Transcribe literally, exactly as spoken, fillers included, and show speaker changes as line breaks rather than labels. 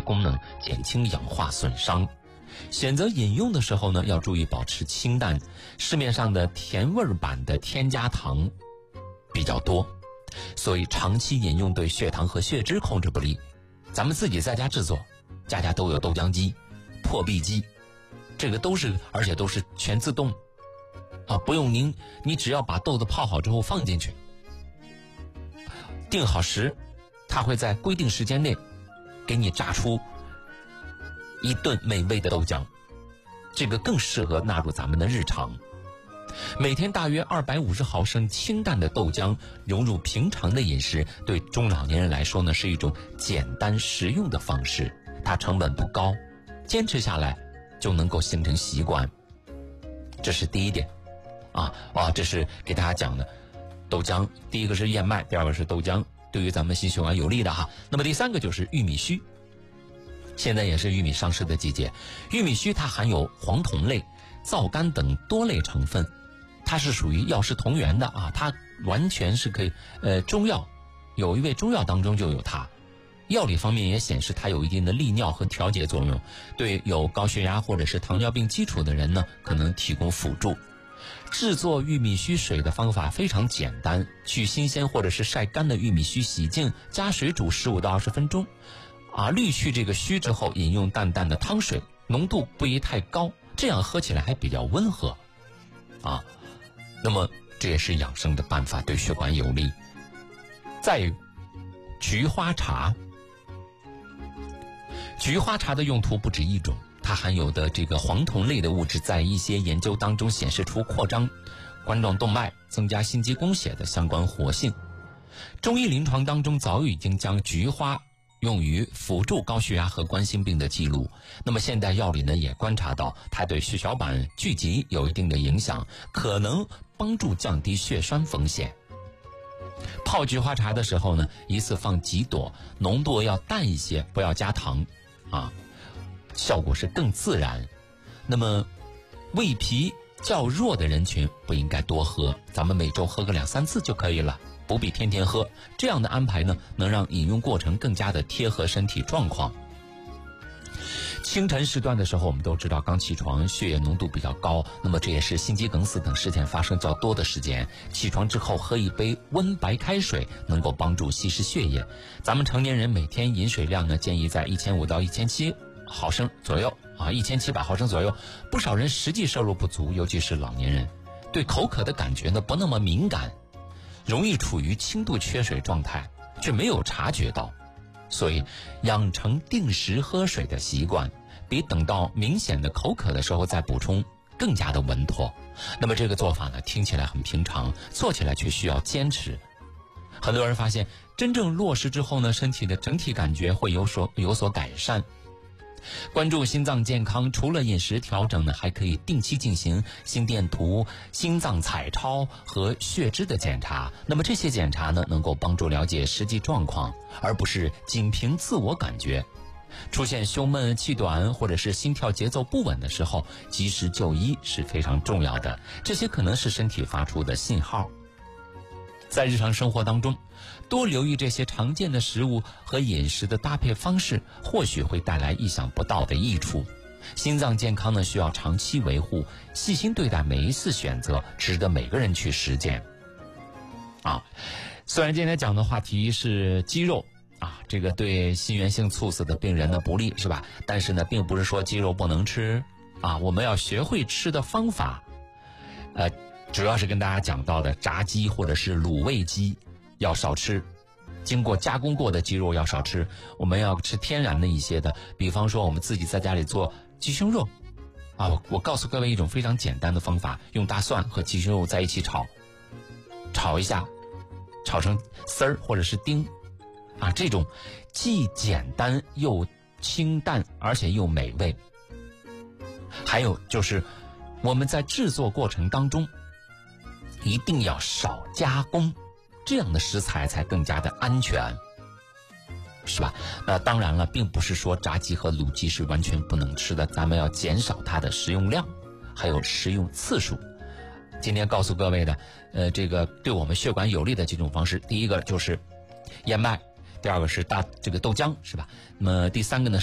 功能，减轻氧化损伤。选择饮用的时候呢，要注意保持清淡，市面上的甜味版的添加糖比较多，所以长期饮用对血糖和血脂控制不利。咱们自己在家制作，家家都有豆浆机、破壁机，这个都是，而且都是全自动啊，不用您，你只要把豆子泡好之后放进去，定好时，它会在规定时间内给你榨出一顿美味的豆浆，这个更适合纳入咱们的日常。每天大约二百五十毫升清淡的豆浆融入平常的饮食，对中老年人来说呢，是一种简单实用的方式，它成本不高，坚持下来就能够形成习惯。这是第一点啊，哇，这是给大家讲的豆浆，第一个是燕麦，第二个是豆浆，对于咱们心血管有利的哈。那么第三个就是玉米须，现在也是玉米上市的季节。玉米须它含有黄酮类、皂苷等多类成分，它是属于药食同源的啊，它完全是可以呃中药，有一味中药当中就有它。药理方面也显示它有一定的利尿和调节作用，对有高血压或者是糖尿病基础的人呢，可能提供辅助。制作玉米须水的方法非常简单，去新鲜或者是晒干的玉米须洗净，加水煮十五到二十分钟，啊，滤去这个须之后，饮用淡淡的汤水，浓度不宜太高，这样喝起来还比较温和，啊，那么这也是养生的办法，对血管有利。再有菊花茶，菊花茶的用途不止一种，它含有的这个黄酮类的物质，在一些研究当中显示出扩张冠状动脉、增加心肌供血的相关活性。中医临床当中早已经将菊花用于辅助高血压和冠心病的记录。那么现代药理呢，也观察到它对血小板聚集有一定的影响，可能帮助降低血栓风险。泡菊花茶的时候呢，一次放几朵，浓度要淡一些，不要加糖啊，效果是更自然。那么胃脾较弱的人群不应该多喝，咱们每周喝个两三次就可以了，不必天天喝。这样的安排呢，能让饮用过程更加的贴合身体状况。清晨时段的时候，我们都知道刚起床血液浓度比较高，那么这也是心肌梗死等事件发生较多的时间。起床之后喝一杯温白开水，能够帮助稀释血液。咱们成年人每天饮水量呢，建议在一千五到一千七毫升左右啊，一千七百毫升左右。不少人实际摄入不足，尤其是老年人，对口渴的感觉呢不那么敏感，容易处于轻度缺水状态，却没有察觉到。所以养成定时喝水的习惯，比等到明显的口渴的时候再补充更加的稳妥。那么这个做法呢，听起来很平常，做起来却需要坚持。很多人发现真正落实之后呢，身体的整体感觉会有所有所改善。关注心脏健康，除了饮食调整呢，还可以定期进行心电图、心脏彩超和血脂的检查。那么这些检查呢，能够帮助了解实际状况，而不是仅凭自我感觉。出现胸闷、气短或者是心跳节奏不稳的时候，及时就医是非常重要的。这些可能是身体发出的信号。在日常生活当中，多留意这些常见的食物和饮食的搭配方式，或许会带来意想不到的益处。心脏健康呢，需要长期维护，细心对待每一次选择，值得每个人去实践。啊，虽然今天讲的话题是鸡肉啊，这个对心源性猝死的病人呢不利，是吧？但是呢，并不是说鸡肉不能吃啊，我们要学会吃的方法。呃。主要是跟大家讲到的炸鸡或者是卤味鸡要少吃，经过加工过的鸡肉要少吃，我们要吃天然的一些的，比方说我们自己在家里做鸡胸肉啊，我告诉各位一种非常简单的方法，用大蒜和鸡胸肉在一起炒，炒一下，炒成丝儿或者是丁啊，这种既简单又清淡，而且又美味。还有就是我们在制作过程当中一定要少加工，这样的食材才更加的安全，是吧？那当然了，并不是说炸鸡和卤鸡是完全不能吃的，咱们要减少它的食用量，还有食用次数。今天告诉各位的，呃，这个对我们血管有利的几种方式，第一个就是燕麦，第二个是大这个豆浆，是吧？那么第三个呢？